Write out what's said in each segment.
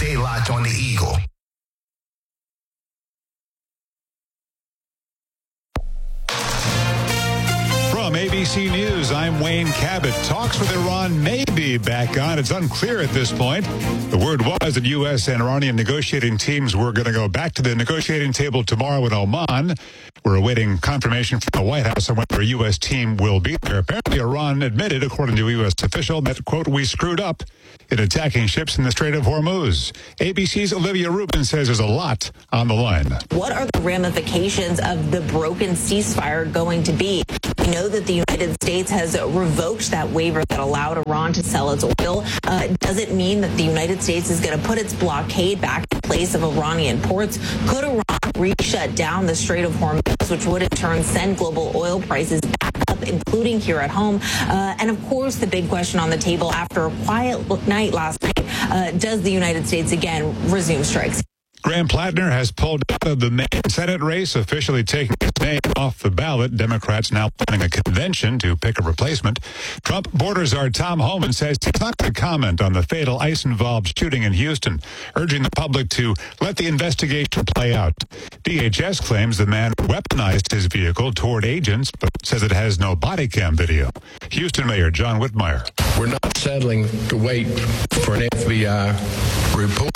K-Lodge on the Eagle. From ABC News, I'm Wayne Cabot. Talks with Iran may be back on. It's unclear at this point. The word was that U.S. and Iranian negotiating teams were going to go back to the negotiating table tomorrow in Oman. We're awaiting confirmation from the White House on whether a U.S. team will be there. Apparently, Iran admitted, according to a U.S. official, that, quote, we screwed up in attacking ships in the Strait of Hormuz. ABC's Olivia Rubin says there's a lot on the line. What are the ramifications of the broken ceasefire going to be? We know that the United States has revoked that waiver that allowed Iran to sell its oil. Does it mean that the United States is going to put its blockade back in place of Iranian ports? Could Iran re-shut down the Strait of Hormuz, which would in turn send global oil prices back up, including here at home? And of course, the big question on the table after a quiet night last night, does the United States again resume strikes? Graham Plattner has pulled out of the Maine Senate race, officially taking his name off the ballot. Democrats now planning a convention to pick a replacement. Trump border czar Tom Homan says he's not going to comment on the fatal ICE-involved shooting in Houston, urging the public to let the investigation play out. DHS claims the man weaponized his vehicle toward agents, but says it has no body cam video. Houston Mayor John Whitmire. We're not settling to wait for an FBI report.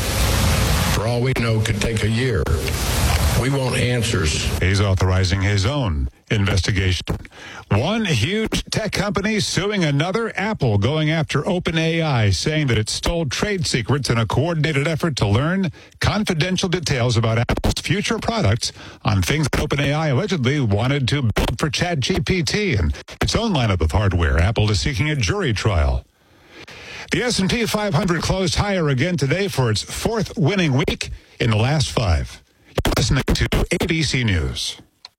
For all we know, could take a year. We want answers. He's authorizing his own investigation. One huge tech company suing another, Apple, going after OpenAI, saying that it stole trade secrets in a coordinated effort to learn confidential details about Apple's future products on things that OpenAI allegedly wanted to build for ChatGPT and its own lineup of hardware. Apple is seeking a jury trial. The S&P 500 closed higher again today for its fourth winning week in the last five. You're listening to ABC News.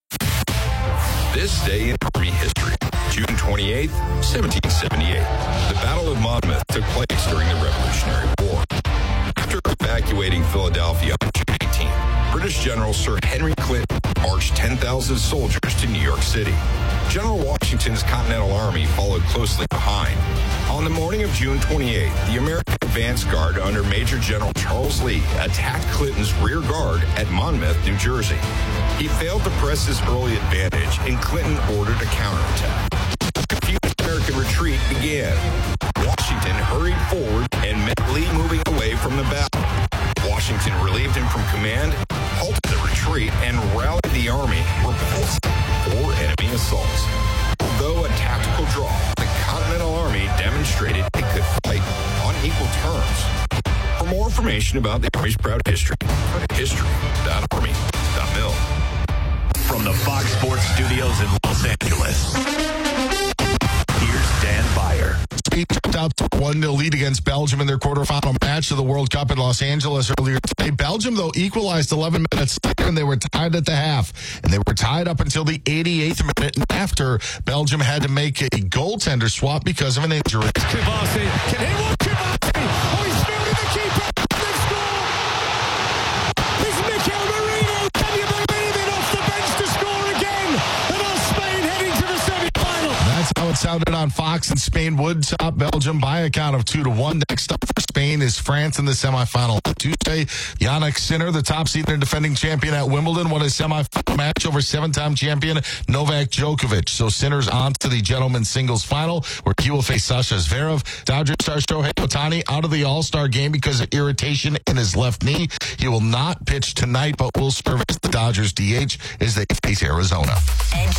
This day in Army history, June 28, 1778. The Battle of Monmouth took place during the Revolutionary War. After evacuating Philadelphia on June 18, British General Sir Henry Clinton marched 10,000 soldiers to New York City. General Washington's Continental Army followed closely behind. On the morning of June 28, the American advance guard under Major General Charles Lee attacked Clinton's rear guard at Monmouth, New Jersey. He failed to press his early advantage, and Clinton ordered a counterattack. A confused American retreat began. Washington hurried forward and met Lee moving away from the battle. Washington relieved him from command, halted the retreat, and rallied the army, repulsing 4 enemy assaults. Although a tactical draw, the Continental Army demonstrated it could fight on equal terms. For more information about the Army's proud history, go to history.army.mil. From the Fox Sports Studios in Los Angeles, here's Dan Byer. Spain jumped out to a 1-0 lead against Belgium in their quarterfinal match of the World Cup in Los Angeles earlier today. Belgium, though, equalized 11 minutes later, and they were tied at the half. And they were tied up until the 88th minute, and after Belgium had to make a goaltender swap because of an injury. Kivasi can hit one. Kivasi! Oh, he's fielding the keeper. They've scored! It's Mikel Merino. Can you believe it? Off the bench to score again. And all Spain heading to the semi-final. That's how it sounded on Fox, and Spain would top Belgium by a count of 2-1. Next up for Spain is France in the semifinal. Tuesday, Yannick Sinner, the top seed and defending champion at Wimbledon, won his semifinal match over 7-time champion Novak Djokovic. So Sinner's on to the gentlemen's singles final, where he will face Sasha Zverev. Dodgers star Shohei Ohtani out of the All-Star game because of irritation in his left knee. He will not pitch tonight, but will serve as the Dodgers DH as they face Arizona.